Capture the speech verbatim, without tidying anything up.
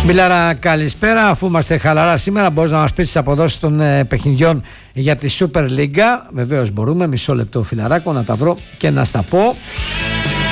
Μιλάρα, καλησπέρα. Αφού είμαστε χαλαρά σήμερα, μπορείς να μας πεις τις αποδόσεις των ε, παιχνιδιών για τη Super League. Βεβαίως μπορούμε. Μισό λεπτό, φιλαράκο, να τα βρω και να στα πω.